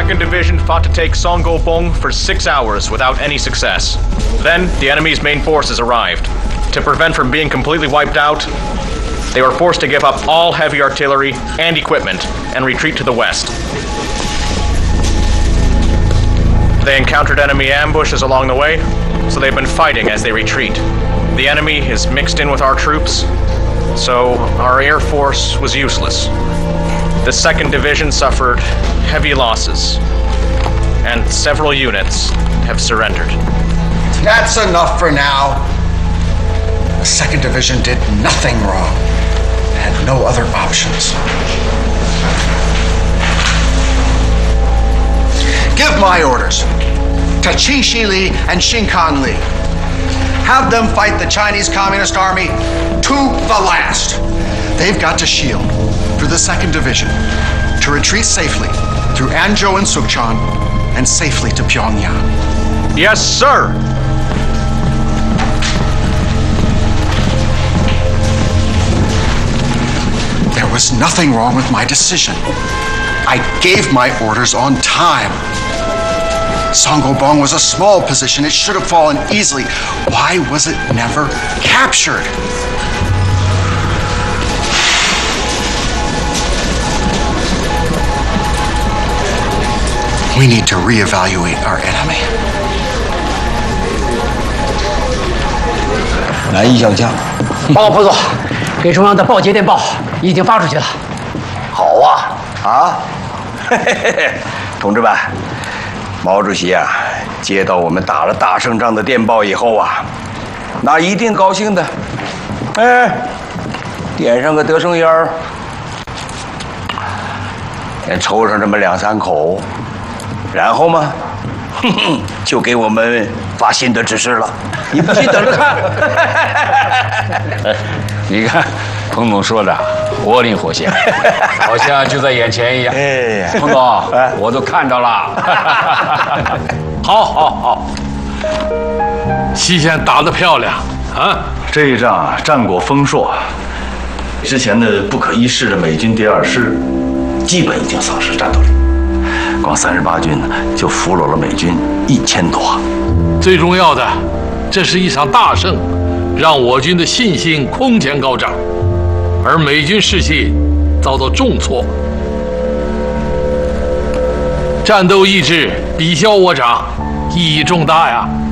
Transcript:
2nd Division fought to take Songbong for 6 hours without any success. Then, the enemy's main forces arrived. To prevent from being completely wiped out, they were forced to give up all heavy artillery and equipment and retreat to the west. They encountered enemy ambushes along the way, so they've been fighting as they retreat. The enemy is mixed in with our troops, so our air force was useless. The 2nd Division suffered heavy losses, and several units have surrendered. That's enough for now. The 2nd Division did nothing wrong. It had no other options. Give my orders to Qin Shi Li and Xing Kan Li. Have them fight the Chinese Communist Army to the last. They've got to shield for the 2nd Division to retreat safely through Anzhou and Sukchan and safely to Pyongyang. Yes, sir! There was nothing wrong with my decision. I gave my orders on time. Songbong was a small position. It should have fallen easily. Why was it never captured? We need to reevaluate our enemy. 难以想象。 报告副总，给中央的报捷电报已经发出去了。 好啊，嘿嘿嘿，同志们，毛主席啊，接到我们打了大胜仗的电报以后啊，那一定高兴的。哎，点上个德胜烟儿，先抽上这么2、3口，然后嘛，就给我们发新的指示了。你不信，等着看。 你看，彭总说的活灵活现，好像就在眼前一样。 哎， 彭总，我都看着了。 好，西线打得漂亮啊！ 这一仗战果丰硕，之前的不可一世的美军第2师，基本已经丧失战斗力。光38军呢，就俘虏了美军1000多。 最重要的，这是一场大胜，让我军的信心空前高涨，而美军士气遭到重挫，战斗意志比消我长，意义重大呀！